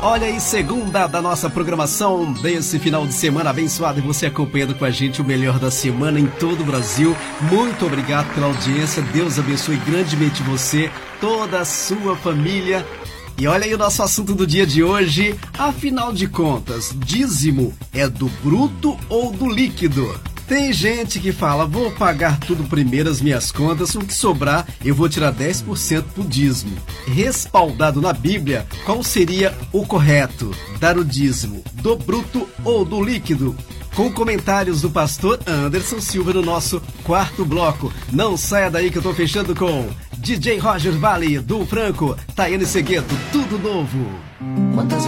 Olha aí, segunda da nossa programação desse final de semana abençoado e você acompanhando com a gente o melhor da semana em todo o Brasil. Muito obrigado pela audiência, Deus abençoe grandemente você, toda a sua família. E olha aí o nosso assunto do dia de hoje, afinal de contas, dízimo é do bruto ou do líquido? Tem gente que fala, vou pagar tudo primeiro as minhas contas, o que sobrar eu vou tirar 10% pro dízimo. Respaldado na Bíblia, qual seria o correto? Dar o dízimo do bruto ou do líquido? Com comentários do pastor Anderson Silva no nosso quarto bloco. Não saia daí que eu tô fechando com DJ Roger Vale, do Franco, Tayane Segueto, tudo novo.